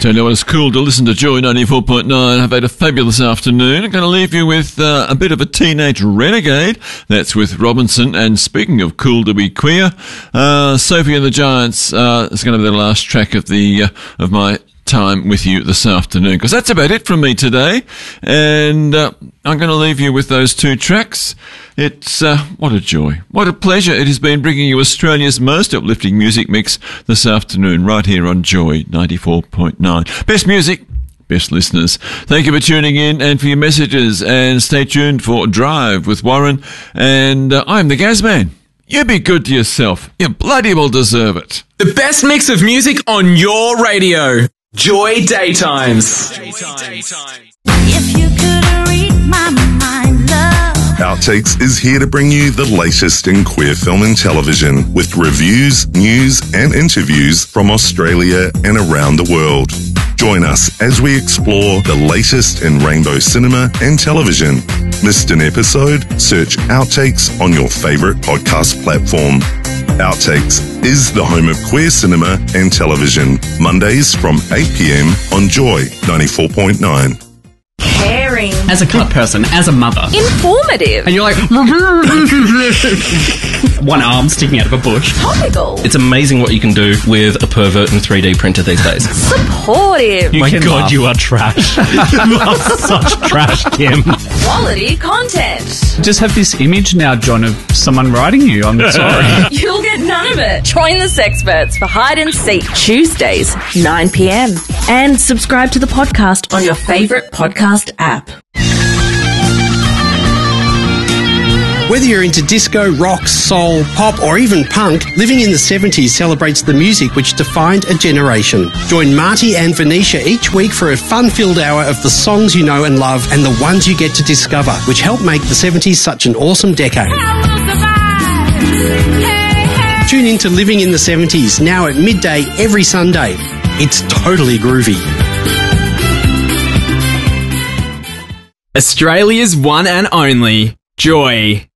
Tell you what, it's cool to listen to Joy 94.9. I've had a fabulous afternoon. I'm going to leave you with a bit of a teenage renegade. That's with Robinson. And speaking of cool to be queer, Sophie and the Giants is going to be the last track of of my time with you this afternoon, because that's about it from me today. And I'm going to leave you with those two tracks. It's what a joy, what a pleasure it has been bringing you Australia's most uplifting music mix this afternoon right here on Joy 94.9. Best music, best listeners. Thank you for tuning in and for your messages, and stay tuned for Drive with Warren. And I'm the Gazman. You be good to yourself. You bloody well deserve it. The best mix of music on your radio. Joy Daytimes. If you could read my mind, love. Outtakes is here to bring you the latest in queer film and television, with reviews, news and interviews from Australia and around the world. Join us as we explore the latest in rainbow cinema and television. Missed an episode? Search Outtakes on your favourite podcast platform. Outtakes is the home of queer cinema and television. Mondays from 8 p.m. on Joy 94.9. Caring. As a cut person, as a mother. Informative. And you're like, one arm sticking out of a bush. Topical. It's amazing what you can do with a pervert and 3D printer these days. Supportive. My God, laugh. you are trash. You are such trash, Kim. Quality content. Just have this image now, John, of someone writing you. I'm sorry. You'll get none of it. Join the Sexperts for Hide and Seek Tuesdays, 9 p.m. And subscribe to the podcast on your favourite podcast app. Whether you're into disco, rock, soul, pop or even punk, Living in the 70s celebrates the music which defined a generation. Join Marty and Venetia each week for a fun-filled hour of the songs you know and love and the ones you get to discover, which help make the 70s such an awesome decade. Tune in to Living in the 70s, now at midday every Sunday. It's totally groovy. Australia's one and only Joy